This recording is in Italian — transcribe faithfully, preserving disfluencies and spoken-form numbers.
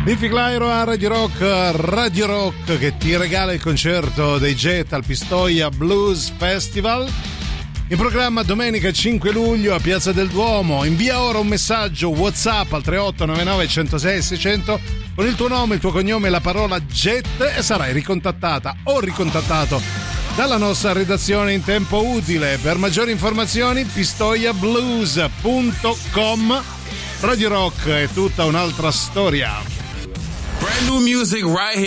Biffy Clyro a Radio Rock, Radio Rock che ti regala il concerto dei Jet al Pistoia Blues Festival. In programma domenica cinque luglio a Piazza del Duomo. Invia ora un messaggio WhatsApp al tre otto nove nove uno zero sei sei zero zero con il tuo nome, il tuo cognome e la parola Jet e sarai ricontattata o ricontattato dalla nostra redazione in tempo utile. Per maggiori informazioni pistoia blues punto com. Radio Rock è tutta un'altra storia. Brand new music right here.